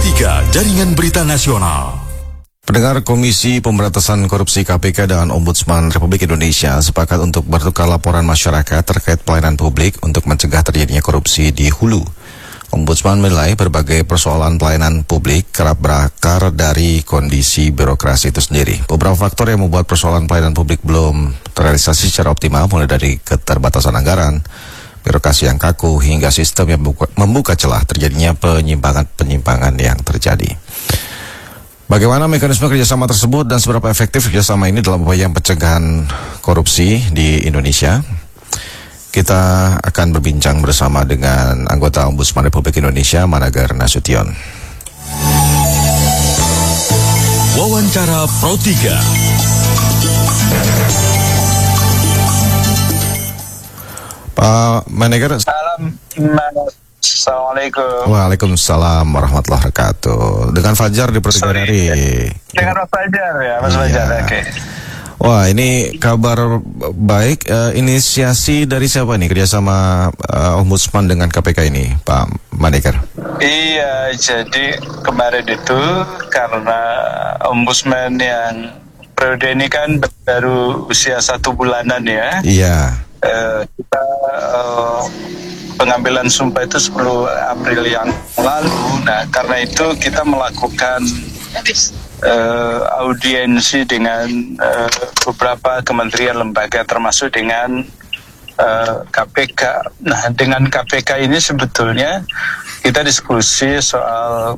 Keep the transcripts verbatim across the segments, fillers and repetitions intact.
tiga Jaringan Berita Nasional. Pendengar, Komisi Pemberantasan Korupsi K P K dan Ombudsman Republik Indonesia sepakat untuk bertukar laporan masyarakat terkait pelayanan publik untuk mencegah terjadinya korupsi di hulu. Ombudsman menilai berbagai persoalan pelayanan publik kerap berakar dari kondisi birokrasi itu sendiri. Beberapa faktor yang membuat persoalan pelayanan publik belum terrealisasi secara optimal, mulai dari keterbatasan anggaran, birokrasi yang kaku, hingga sistem yang membuka, membuka celah terjadinya penyimpangan-penyimpangan yang terjadi. Bagaimana mekanisme kerjasama tersebut dan seberapa efektif kerjasama ini dalam upaya pencegahan korupsi di Indonesia? Kita akan berbincang bersama dengan anggota Ombudsman Republik Indonesia, Manager Nasution. Wawancara Pro tiga. Pak Manager. Salam. Assalamualaikum. Waalaikumsalam warahmatullahi wabarakatuh. Dengan Fajar di Pertigaan R I. Dengan Mas Fajar ya, Mas Fajar. Oke. Okay. Wah, ini kabar baik. Uh, inisiasi dari siapa nih kerjasama uh, Ombudsman dengan K P K ini, Pak Manager? Iya, jadi kemarin itu karena Ombudsman yang periode ini kan baru usia satu bulanan ya. Iya. Uh, kita uh, pengambilan sumpah itu sepuluh April yang lalu. Nah, karena itu kita melakukan uh, audiensi dengan uh, beberapa kementerian lembaga, termasuk dengan uh, K P K. Nah, dengan K P K ini sebetulnya kita diskusi soal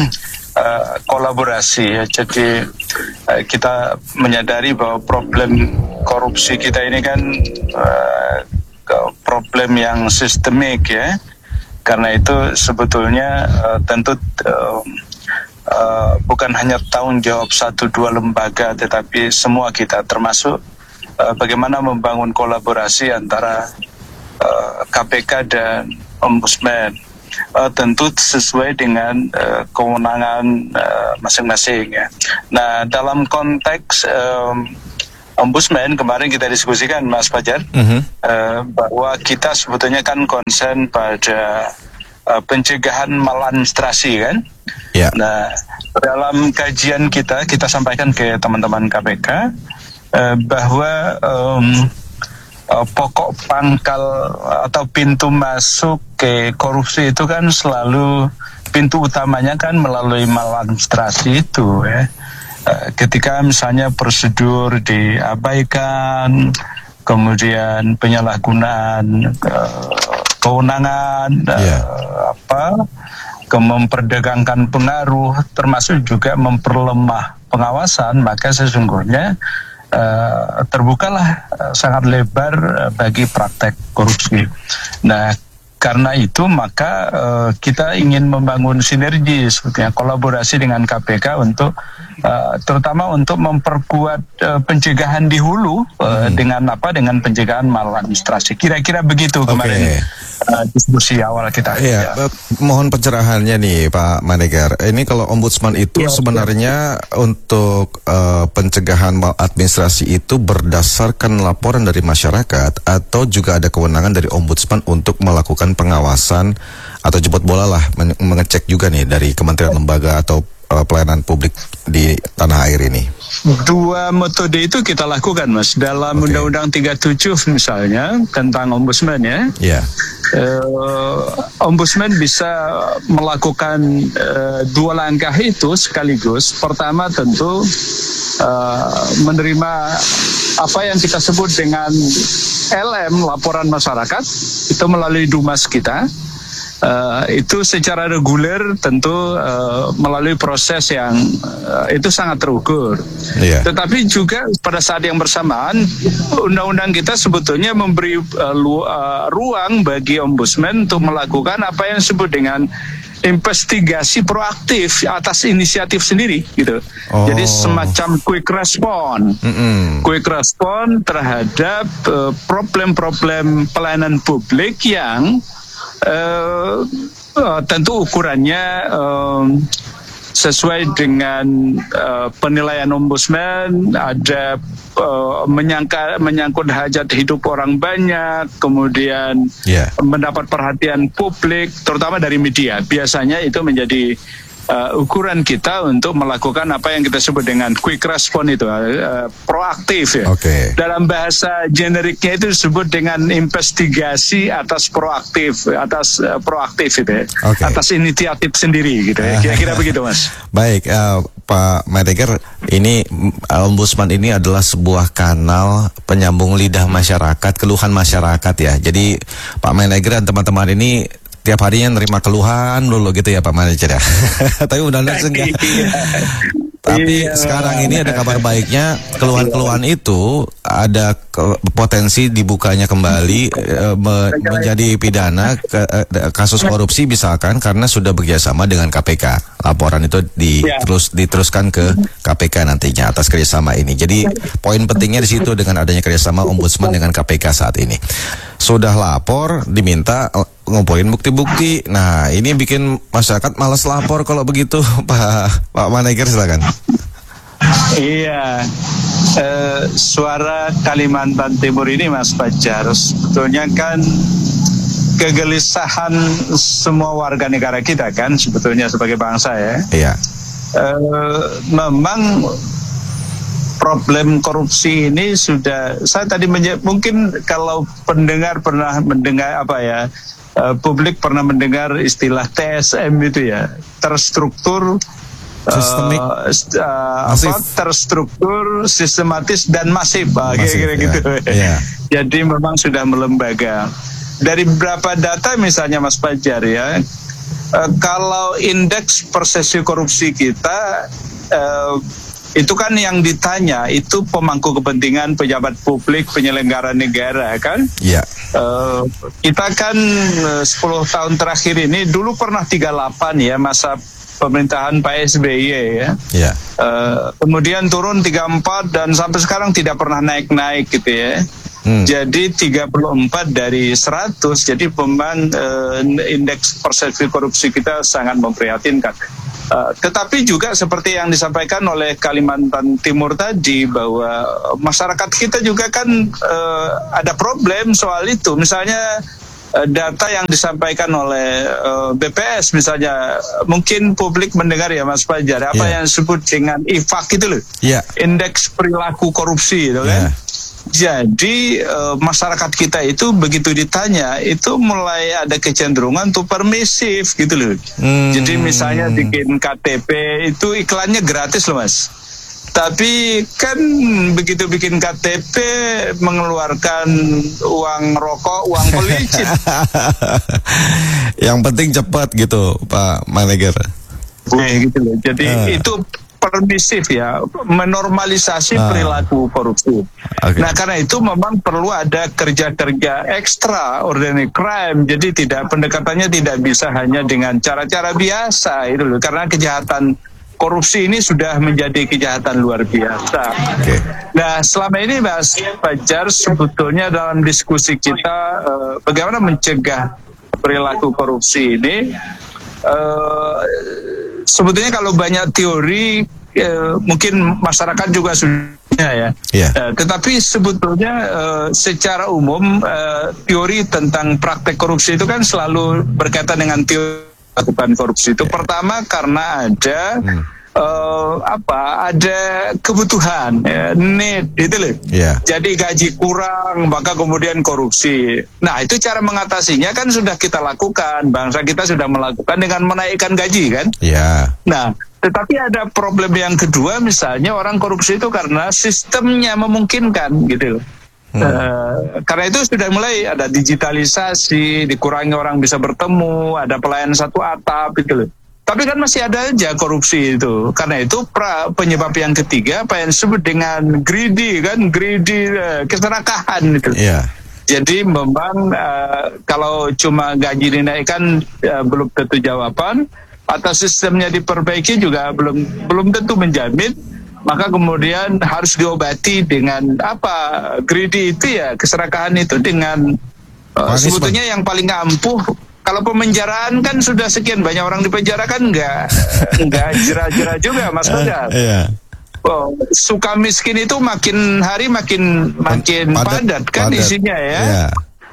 uh, kolaborasi ya. Jadi uh, kita menyadari bahwa problem korupsi kita ini kan uh, problem yang sistemik ya. Karena itu sebetulnya uh, tentu uh, uh, bukan hanya tanggung jawab satu dua lembaga, tetapi semua kita, termasuk uh, bagaimana membangun kolaborasi antara uh, K P K dan Ombudsman. Uh, tentu sesuai dengan uh, kewenangan uh, masing-masing ya. Nah, dalam konteks um, Ombudsman kemarin kita diskusikan, Mas Fajar, uh-huh. uh, bahwa kita sebetulnya kan konsen pada uh, pencegahan maladministrasi kan. Yeah. Nah, dalam kajian kita, kita sampaikan ke teman-teman K P K uh, bahwa um, uh, pokok pangkal atau pintu masuk ke korupsi itu kan selalu, pintu utamanya kan melalui maladministrasi itu ya. Ketika misalnya prosedur diabaikan, kemudian penyalahgunaan uh, kewenangan, yeah. uh, apa, memperdagangkan pengaruh, termasuk juga memperlemah pengawasan, maka sesungguhnya uh, terbukalah uh, sangat lebar uh, bagi praktek korupsi. Nah, karena itu maka uh, kita ingin membangun sinergi, sebetulnya kolaborasi dengan K P K untuk uh, terutama untuk memperkuat uh, pencegahan di hulu uh, hmm. dengan apa dengan pencegahan maladministrasi. Kira-kira begitu okay. kemarin uh, diskusi awal kita. Iya, ya. Mohon pencerahannya nih Pak Manager. Ini kalau Ombudsman itu ya, sebenarnya ya. untuk uh, pencegahan maladministrasi itu berdasarkan laporan dari masyarakat atau juga ada kewenangan dari Ombudsman untuk melakukan pengawasan atau jemput bola lah, mengecek juga nih dari kementerian lembaga atau uh, pelayanan publik di tanah air ini? Dua metode itu kita lakukan, Mas. Dalam okay. Undang-Undang tiga puluh tujuh misalnya tentang Ombudsman ya. Yeah. Uh, Ombudsman bisa melakukan uh, dua langkah itu sekaligus. Pertama tentu uh, menerima apa yang kita sebut dengan L M, laporan masyarakat, itu melalui Dumas kita. Uh, itu secara reguler tentu uh, melalui proses yang uh, itu sangat terukur. Yeah. Tetapi juga pada saat yang bersamaan undang-undang kita sebetulnya memberi uh, lu, uh, ruang bagi Ombudsman untuk melakukan apa yang disebut dengan investigasi proaktif atas inisiatif sendiri gitu. Oh. Jadi semacam quick response, mm-hmm. quick response terhadap uh, problem-problem pelayanan publik yang Uh, uh, tentu ukurannya uh, sesuai dengan uh, penilaian Ombudsman, ada uh, menyangka, menyangkut hajat hidup orang banyak, kemudian yeah. mendapat perhatian publik, terutama dari media. Biasanya itu menjadi uh, ukuran kita untuk melakukan apa yang kita sebut dengan quick response itu, uh, proaktif ya. Oke. Dalam bahasa generiknya itu disebut dengan investigasi atas proaktif, atas uh, proaktif itu ya. Oke. Atas inisiatif sendiri gitu ya. Kira-kira begitu Mas. Baik, uh, Pak Manager, ini uh, Ombudsman ini adalah sebuah kanal penyambung lidah masyarakat, keluhan masyarakat ya. Jadi Pak Manager dan teman-teman ini tiap harinya nerima keluhan dulu gitu ya Pak Manager ya. Tapi mudah-mudahan enggak. Tapi iya, sekarang ini ada kabar baiknya, keluhan-keluhan itu ada ke, potensi dibukanya kembali e, me, menjadi pidana ke, e, kasus korupsi misalkan karena sudah bekerjasama dengan K P K. Laporan itu di, ya. terus diteruskan ke K P K nantinya atas kerjasama ini. Jadi poin pentingnya di situ dengan adanya kerjasama Ombudsman dengan K P K saat ini. Sudah lapor, diminta ngumpulin bukti-bukti. Nah, ini bikin masyarakat malas lapor kalau begitu, Pak Pak Manager, silakan. Iya, eh, suara Kalimantan Timur ini Mas Fajar sebetulnya kan kegelisahan semua warga negara kita kan sebetulnya sebagai bangsa ya. Iya. Eh, memang problem korupsi ini sudah, saya tadi menye- mungkin kalau pendengar pernah mendengar apa ya, uh, publik pernah mendengar istilah T S M itu ya, terstruktur, Sistemik, uh, uh, masif. apa, terstruktur, sistematis dan masif, ah, Masif, kira-kira ya. gitu. Ya. Jadi memang sudah melembaga. Dari beberapa data misalnya Mas Fajar ya, uh, kalau indeks persepsi korupsi kita uh, itu kan yang ditanya itu pemangku kepentingan, pejabat publik, penyelenggara negara kan. Iya. Uh, kita kan uh, sepuluh tahun terakhir ini dulu pernah tiga puluh delapan ya masa pemerintahan Pak S B Y ya. Iya. Uh, kemudian turun tiga puluh empat dan sampai sekarang tidak pernah naik-naik gitu ya. Hmm. Jadi tiga puluh empat dari seratus, jadi memang uh, indeks persepsi korupsi kita sangat memprihatinkan. Uh, tetapi juga seperti yang disampaikan oleh Kalimantan Timur tadi bahwa masyarakat kita juga kan uh, ada problem soal itu. Misalnya uh, data yang disampaikan oleh uh, B P S misalnya, mungkin publik mendengar ya Mas Fajar, apa yeah. yang disebut dengan I F A K itu loh, yeah. indeks perilaku korupsi itu kan. Yeah. Jadi uh, masyarakat kita itu begitu ditanya itu mulai ada kecenderungan untuk permisif gitu loh. Hmm. Jadi misalnya bikin K T P itu iklannya gratis loh Mas. Tapi kan begitu bikin K T P mengeluarkan uang rokok, uang pelicin. Yang penting cepat gitu Pak Manager. Nah, gitu loh. Jadi uh. itu permisif ya, menormalisasi ah. perilaku korupsi. Okay. Nah karena itu memang perlu ada kerja-kerja ekstra ordinary crime. Jadi tidak, pendekatannya tidak bisa hanya dengan cara-cara biasa itu loh. Karena kejahatan korupsi ini sudah menjadi kejahatan luar biasa. Okay. Nah selama ini Mas Fajar sebetulnya dalam diskusi kita uh, bagaimana mencegah perilaku korupsi ini. Uh, sebetulnya kalau banyak teori eh, mungkin masyarakat juga sudah ya, yeah. eh, tetapi sebetulnya eh, secara umum eh, teori tentang praktek korupsi itu kan selalu berkaitan dengan teori melakukan korupsi itu. Yeah. Pertama karena ada hmm. eh, apa ada kebutuhan, ya, need itu loh. Yeah. Jadi gaji kurang maka kemudian korupsi. Nah itu cara mengatasinya kan sudah kita lakukan, bangsa kita sudah melakukan dengan menaikkan gaji kan. Yeah. Nah tetapi ada problem yang kedua, misalnya orang korupsi itu karena sistemnya memungkinkan gitu loh. Hmm. Uh, karena itu sudah mulai ada digitalisasi, dikurangi orang bisa bertemu, ada pelayanan satu atap gitu loh. Tapi kan masih ada aja korupsi itu. Karena itu pra, penyebab yang ketiga apa yang disebut dengan greedy kan, greedy uh, keserakahan itu. Yeah. Jadi memang uh, kalau cuma gaji dinaikkan uh, belum tentu jawaban, atau sistemnya diperbaiki juga belum belum tentu menjamin. Maka kemudian harus diobati dengan apa, greedy itu ya, keserakahan itu dengan uh, sebetulnya yang paling ampuh. Kalau pemenjaraan kan sudah sekian banyak orang dipenjara kan nggak nggak jera-jera juga Mas Fajar. Uh, oh, suka miskin itu makin hari makin makin padat, padat kan padat. Isinya ya. Yeah.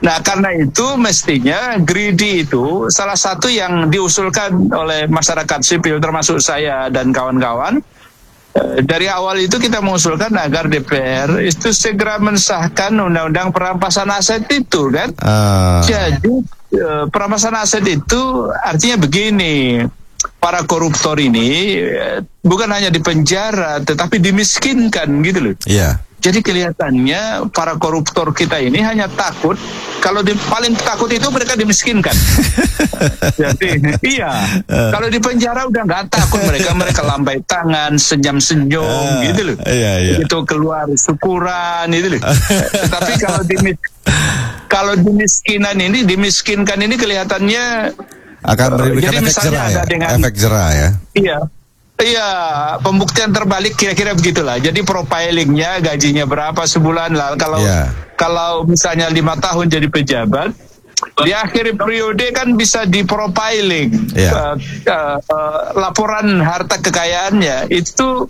Nah, karena itu mestinya greedy itu salah satu yang diusulkan oleh masyarakat sipil termasuk saya dan kawan-kawan. Dari awal itu kita mengusulkan agar D P R itu segera mensahkan undang-undang perampasan aset itu kan. Uh. Jadi perampasan aset itu artinya begini, para koruptor ini bukan hanya dipenjara tetapi dimiskinkan gitu loh. Iya. Yeah. Jadi kelihatannya para koruptor kita ini hanya takut, kalau di, paling takut itu mereka dimiskinkan. Jadi iya, kalau di penjara udah nggak takut mereka, mereka lambai tangan, senyum-senyum uh, gitu loh. Iya, iya. Itu keluar syukuran gitu loh. Tapi kalau dimis kalau dimiskinan ini, dimiskinkan ini kelihatannya akan memberikan uh, efek jerah ya, dengan, efek jerah ya. Iya. Iya, pembuktian terbalik kira-kira begitulah. Jadi profilingnya, gajinya berapa sebulan lah. Kalau yeah. kalau misalnya lima tahun jadi pejabat, di akhir periode kan bisa di profiling yeah. uh, uh, uh, laporan harta kekayaannya itu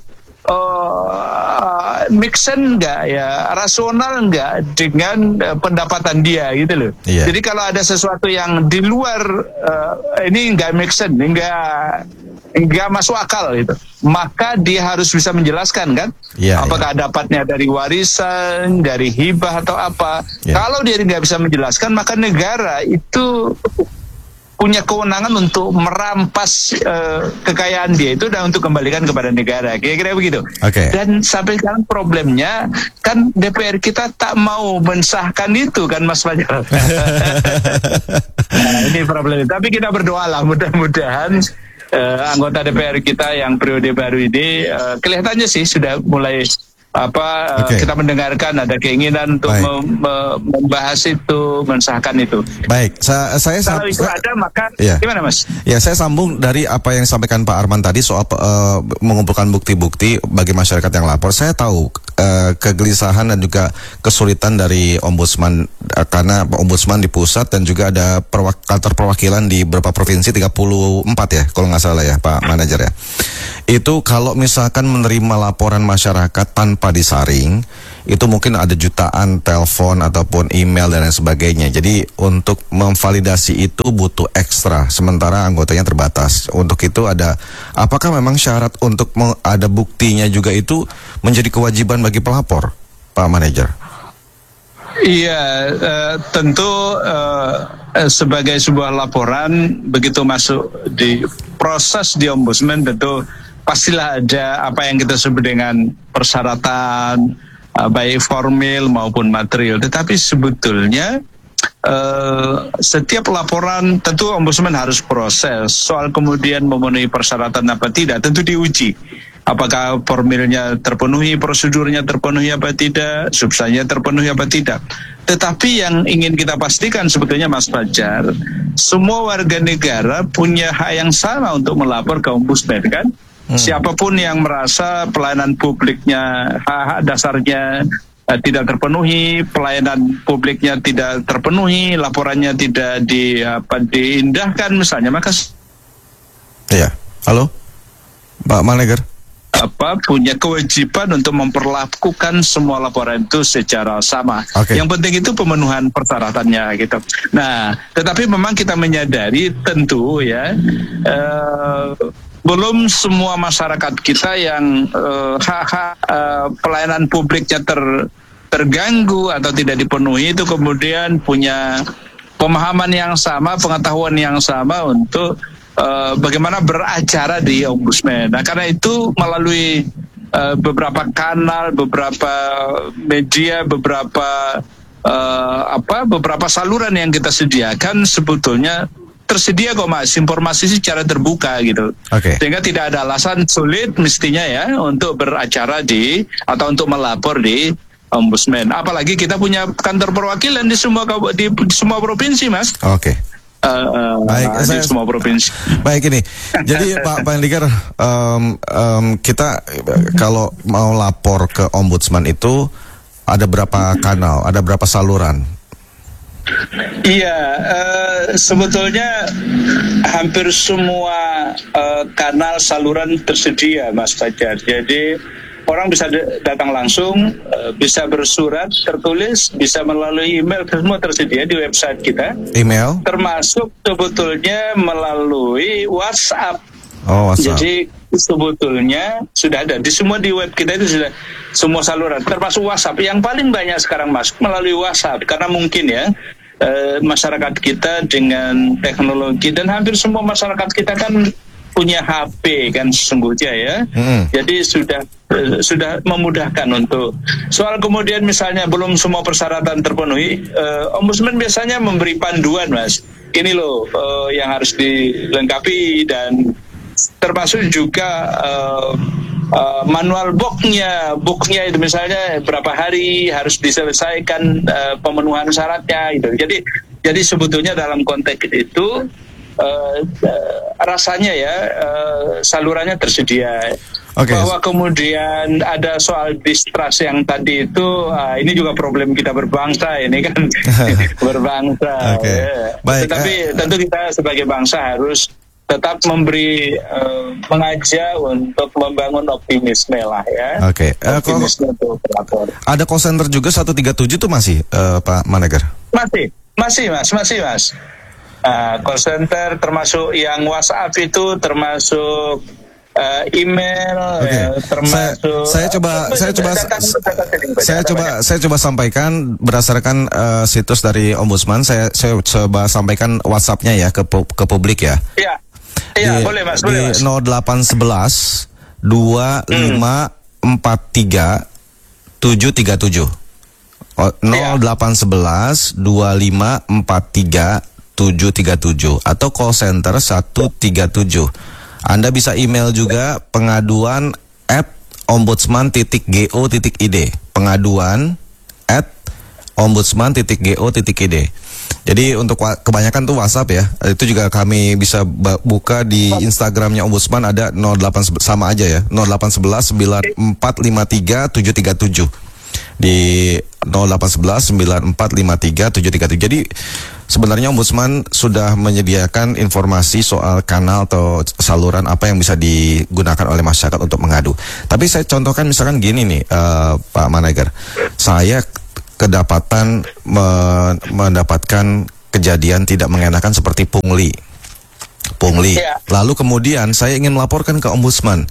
uh, make sense nggak ya, rasional nggak dengan uh, pendapatan dia gitu loh. Yeah. Jadi kalau ada sesuatu yang di luar uh, ini nggak make sense, nggak nggak masuk akal itu, maka dia harus bisa menjelaskan kan, ya, apakah ya. dapatnya dari warisan, dari hibah atau apa. Ya. Kalau dia nggak bisa menjelaskan, maka negara itu punya kewenangan untuk merampas uh, kekayaan dia itu dan untuk kembalikan kepada negara, kira-kira begitu. Okay. Dan sampai sekarang problemnya kan D P R kita tak mau mensahkan itu kan, Mas Fajar. Nah, ini problemnya. Tapi kita berdoalah mudah-mudahan Uh, anggota D P R kita yang periode baru ini uh, kelihatannya sih sudah mulai apa okay. uh, kita mendengarkan ada keinginan untuk mem- mem- membahas itu, mensahkan itu. Baik, Sa- saya kalau itu ada maka ya. Gimana Mas? Ya, saya sambung dari apa yang disampaikan Pak Arman tadi soal uh, mengumpulkan bukti-bukti bagi masyarakat yang lapor. Saya tahu uh, kegelisahan dan juga kesulitan dari Ombudsman uh, karena Ombudsman di pusat dan juga ada perwak- kantor perwakilan di beberapa provinsi, tiga puluh empat ya kalau nggak salah ya Pak Manajer ya. Itu kalau misalkan menerima laporan masyarakat tanpa disaring, itu mungkin ada jutaan telepon ataupun email dan lain sebagainya. Jadi untuk memvalidasi itu butuh ekstra, sementara anggotanya terbatas. Untuk itu ada, apakah memang syarat untuk ada buktinya juga itu menjadi kewajiban bagi pelapor, Pak Manajer? Iya, uh, tentu uh, sebagai sebuah laporan begitu masuk di proses di Ombudsman tentu pastilah ada apa yang kita sebut dengan persyaratan uh, baik formil maupun material. Tetapi sebetulnya uh, setiap laporan tentu Ombudsman harus proses. Soal kemudian memenuhi persyaratan apa tidak tentu diuji. Apakah formilnya terpenuhi, prosedurnya terpenuhi apa tidak, substansinya terpenuhi apa tidak. Tetapi yang ingin kita pastikan sebetulnya Mas Fajar, semua warga negara punya hak yang sama untuk melapor ke Ombudsman kan. Hmm. Siapapun yang merasa pelayanan publiknya, hak-hak dasarnya uh, tidak terpenuhi, pelayanan publiknya tidak terpenuhi, laporannya tidak di, apa, diindahkan misalnya, maka iya, halo, Pak Manager, apa punya kewajiban untuk memperlakukan semua laporan itu secara sama. Okay. Yang penting itu pemenuhan persyaratannya gitu. Nah, tetapi memang kita menyadari tentu ya. Uh, Belum semua masyarakat kita yang uh, hak-hak uh, pelayanan publiknya ter, terganggu atau tidak dipenuhi itu kemudian punya pemahaman yang sama, pengetahuan yang sama untuk uh, bagaimana beracara di Ombudsman. Nah, karena itu melalui uh, beberapa kanal, beberapa media, beberapa uh, apa, beberapa saluran yang kita sediakan sebetulnya tersedia kok Mas, informasi secara terbuka gitu. Okay. Sehingga tidak ada alasan sulit mestinya ya untuk beracara di atau untuk melapor di Ombudsman. Apalagi kita punya kantor perwakilan di semua di, di semua provinsi Mas. Oke. Okay. Uh, uh, baik, di saya, semua provinsi. Baik ini. Jadi Pak Pendikar, um, um, kita kalau mau lapor ke Ombudsman itu ada berapa kanal, ada berapa saluran? Iya, uh, sebetulnya hampir semua uh, kanal saluran tersedia, Mas Fajar. Jadi orang bisa de- datang langsung, uh, bisa bersurat tertulis, bisa melalui email, semua tersedia di website kita. Email? Termasuk sebetulnya melalui WhatsApp. Oh, WhatsApp. Jadi sebetulnya sudah ada di semua di web kita itu sudah semua saluran, termasuk WhatsApp. Yang paling banyak sekarang masuk melalui WhatsApp karena mungkin ya eh, masyarakat kita dengan teknologi dan hampir semua masyarakat kita kan punya H P kan sesungguhnya ya. Mm. Jadi sudah uh, sudah memudahkan untuk soal kemudian misalnya belum semua persyaratan terpenuhi, uh, Ombudsman biasanya memberi panduan, Mas. Ini loh uh, yang harus dilengkapi dan termasuk juga uh, uh, manual booknya, booknya itu misalnya berapa hari harus diselesaikan uh, pemenuhan syaratnya itu. Jadi jadi sebetulnya dalam konteks itu Uh, uh, rasanya ya uh, salurannya tersedia. Okay. Bahwa kemudian ada soal distrust yang tadi itu, uh, ini juga problem kita berbangsa ini kan berbangsa. Okay. Ya. Baik, Tetapi uh, tentu kita sebagai bangsa harus tetap memberi uh, mengajak untuk membangun optimisme lah ya. Oke. Okay. Uh, optimisme untuk pelapor. Ada call center juga seratus tiga puluh tujuh tuh masih uh, Pak Maneger? Masih, masih mas, masih mas. Uh, call center termasuk yang WhatsApp itu termasuk uh, email, okay. uh, termasuk. Saya, saya coba, uh, saya coba, data, data, saya coba, saya coba sampaikan berdasarkan uh, situs dari Ombudsman. Saya, saya coba sampaikan WhatsApp-nya ya ke ke publik ya. Iya, iya boleh mas, boleh mas. Di nol delapan satu satu dua lima empat tiga tujuh tiga tujuh. nol delapan satu satu dua lima empat tiga tujuh tiga tujuh atau call center satu tiga tujuh. Anda bisa email juga pengaduan at ombudsman titik go titik id. Pengaduan at ombudsman titik go titik id. Jadi untuk kebanyakan tuh WhatsApp ya. Itu juga kami bisa buka di Instagramnya Ombudsman, ada nol delapan sama aja ya. nol delapan satu satu sembilan empat lima tiga tujuh tiga tujuh. Di nol delapan satu satu sembilan empat lima tiga tujuh tiga tujuh. Jadi sebenarnya Ombudsman sudah menyediakan informasi soal kanal atau saluran apa yang bisa digunakan oleh masyarakat untuk mengadu. Tapi saya contohkan misalkan gini nih, uh, Pak Maneger, saya kedapatan me- mendapatkan kejadian tidak mengenakan seperti pungli, pungli. Lalu kemudian saya ingin melaporkan ke Ombudsman.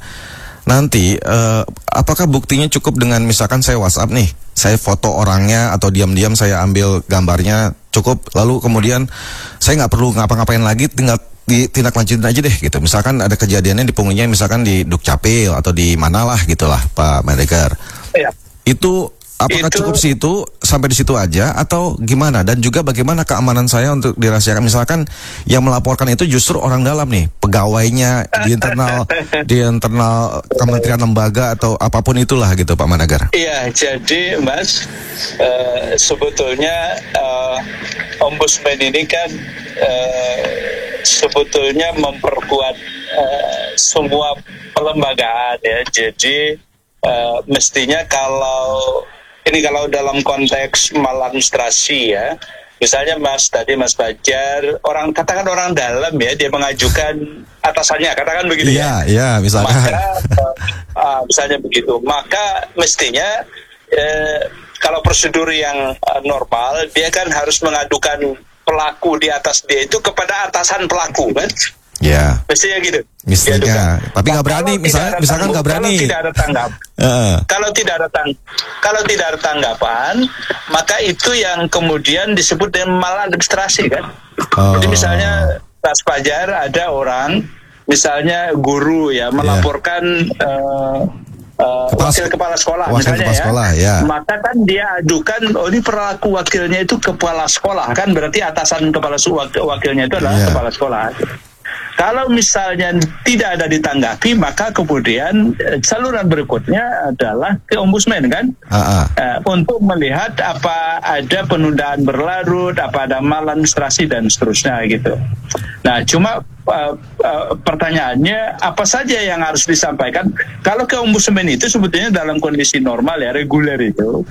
Nanti uh, apakah buktinya cukup dengan misalkan saya WhatsApp nih, saya foto orangnya atau diam-diam saya ambil gambarnya cukup, lalu kemudian saya nggak perlu ngapa-ngapain lagi, tinggal ditindak lanjutin aja deh gitu. Misalkan ada kejadiannya di punglinya misalkan di Dukcapil atau di manalah gitulah Pak Maneger. Ya. Itu apakah itu cukup situ sampai di situ aja atau gimana? Dan juga bagaimana keamanan saya untuk dirahasiakan? Misalkan yang melaporkan itu justru orang dalam nih, pegawainya di internal di internal kementerian lembaga atau apapun itulah gitu Pak Maneger. Iya, jadi Mas uh, sebetulnya uh, Ombudsman ini kan uh, sebetulnya memperkuat uh, semua pelembagaan ya. Jadi uh, mestinya kalau ini kalau dalam konteks maladministrasi ya, misalnya Mas tadi Mas Fajar, orang katakan orang dalam ya, dia mengajukan atasannya, katakan begitu ya. Iya, iya, misalkan. Maka, uh, uh, misalnya begitu, maka mestinya uh, kalau prosedur yang uh, normal, dia kan harus mengadukan pelaku di atas dia itu kepada atasan pelaku kan? Ya. Mestinya gitu. Misalnya, tapi nggak berani, misalnya, misalkan nggak berani. Kalau tidak ada tanggap, uh. kalau tidak ada tang, kalau tidak ada tanggapan, maka itu yang kemudian disebut dengan maladministrasi kan. Oh. Jadi misalnya Mas Fajar ada orang, misalnya guru ya melaporkan yeah. uh, uh, kepala, wakil kepala sekolah wakil misalnya kepala ya, sekolah, ya, maka kan dia ajukan, oh ini perilaku wakilnya itu kepala sekolah kan, berarti atasan kepala wakilnya itu adalah yeah. kepala sekolah. Kalau misalnya tidak ada ditanggapi, maka kemudian eh, saluran berikutnya adalah ke Ombudsman kan, uh-uh. uh, untuk melihat apa ada penundaan berlarut, apa ada maladministrasi dan seterusnya gitu. Nah, cuma uh, uh, pertanyaannya apa saja yang harus disampaikan? Kalau ke Ombudsman itu sebetulnya dalam kondisi normal ya, reguler itu,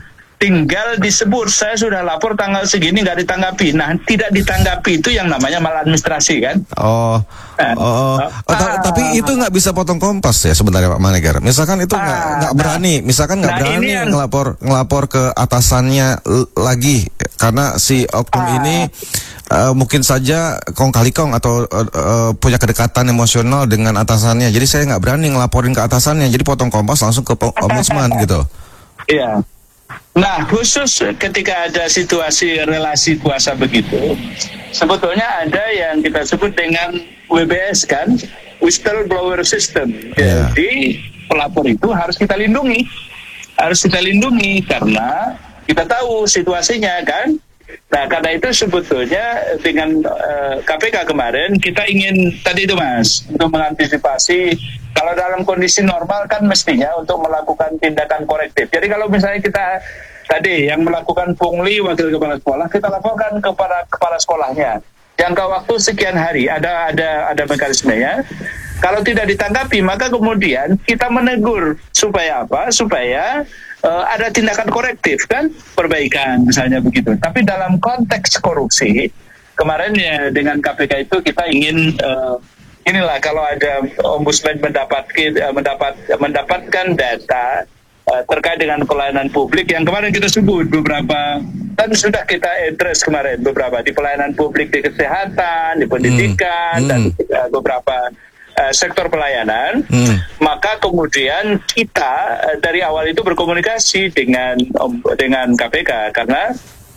tinggal disebut saya sudah lapor tanggal segini nggak ditanggapi. Nah, tidak ditanggapi itu yang namanya maladministrasi kan? Oh, Nah, oh, oh, ah, tapi itu nggak bisa potong kompas ya sebenarnya Pak Maneger. Misalkan itu nggak Ah, nggak berani, misalkan nggak nah, berani ini yang- ngelapor ngelapor ke atasannya l- lagi karena si oknum Ah. ini uh, mungkin saja kong kali kong atau uh, uh, punya kedekatan emosional dengan atasannya. Jadi saya nggak berani ngelaporin ke atasannya. Jadi potong kompas langsung ke po- ombudsman gitu. Iya. Nah, khusus ketika ada situasi relasi kuasa begitu, sebetulnya ada yang kita sebut dengan W B S kan, whistleblower system. Yeah. Jadi pelapor itu harus kita lindungi, harus kita lindungi karena kita tahu situasinya kan. Nah, karena itu sebetulnya dengan uh, K P K kemarin kita ingin tadi itu Mas untuk mengantisipasi kalau dalam kondisi normal kan mestinya untuk melakukan tindakan korektif. Jadi kalau misalnya kita tadi yang melakukan pungli wakil kepala sekolah kita laporkan kepada kepala sekolahnya. Jangka waktu sekian hari ada ada ada mekanismenya. Kalau tidak ditanggapi maka kemudian kita menegur supaya apa? Supaya uh, ada tindakan korektif kan, perbaikan misalnya begitu. Tapi dalam konteks korupsi kemarin ya dengan K P K itu kita ingin uh, inilah kalau ada ombudsman mendapatkan uh, mendapat mendapatkan data uh, terkait dengan pelayanan publik yang kemarin kita sebut beberapa kan sudah kita address kemarin beberapa di pelayanan publik di kesehatan, di pendidikan Hmm. dan Hmm. uh, beberapa uh, sektor pelayanan. Hmm. Maka kemudian kita uh, dari awal itu berkomunikasi dengan um, dengan K P K karena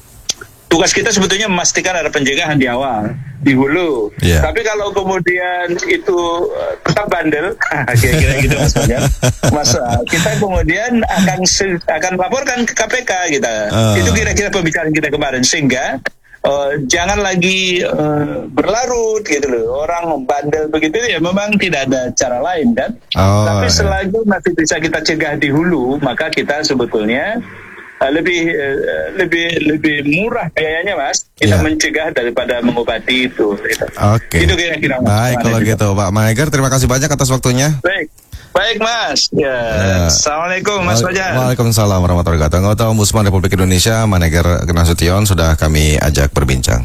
tugas kita sebetulnya memastikan ada pencegahan di awal, di hulu. Yeah. Tapi kalau kemudian itu uh, tetap bandel, kira-kira gitu maksudnya, masa kita kemudian akan se- akan laporkan ke K P K kita. Uh. Itu kira-kira pembicaraan kita kemarin sehingga uh, jangan lagi uh, berlarut gitu loh. Orang bandel begitu ya memang tidak ada cara lain kan. Oh, Tapi ya. selagi masih bisa kita cegah di hulu, maka kita sebetulnya Uh, lebih uh, lebih lebih murah biayanya Mas kita Ya. mencegah daripada mengobati itu gitu. Oke. Itu kira-kira Mas. Baik kalau Kemarin gitu Pak Maneger, terima kasih banyak atas waktunya. Baik, baik Mas. Ya. Ya. Assalamualaikum Mas Wa- Fajar. Waalaikumsalam warahmatullahi wabarakatuh. Anggota Ombudsman Republik Indonesia Maneger Nasution sudah kami ajak berbincang.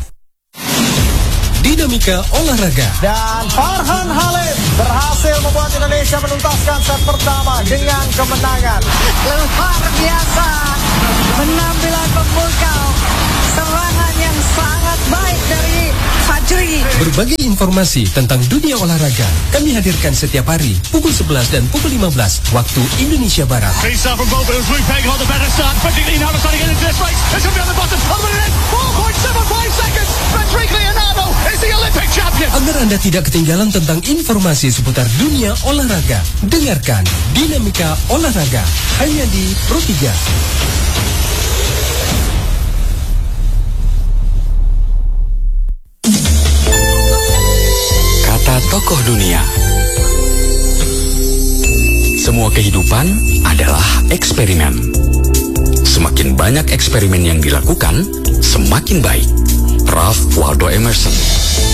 Dinamika olahraga. Dan Farhan Halim berhasil membuat Indonesia menuntaskan set pertama dengan kemenangan. Luar biasa, penampilan pemukau, serangan yang sangat baik dari Fajri. Berbagai informasi tentang dunia olahraga kami hadirkan setiap hari pukul sebelas dan pukul lima belas waktu Indonesia Barat. Great start from both of them. Wu Peng on the better start. Frederick Leonardo trying to get into this race. It's going to be on the bottom. On the minute. four point seven five seconds. Frederick Leonardo is the Olympic champion. Agar Anda tidak ketinggalan tentang informasi seputar dunia olahraga, dengarkan Dinamika Olahraga hanya di Pro tiga. Kata tokoh dunia. Semua kehidupan adalah eksperimen. Semakin banyak eksperimen yang dilakukan, semakin baik. Ralph Waldo Emerson.